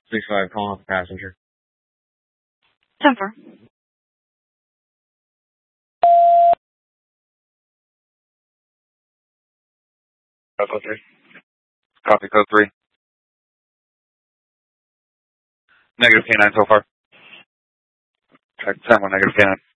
6-5, calling off the passenger. 10-4. Code 3. Copy code 3. Negative K9 so far. Check 10-1, negative K9.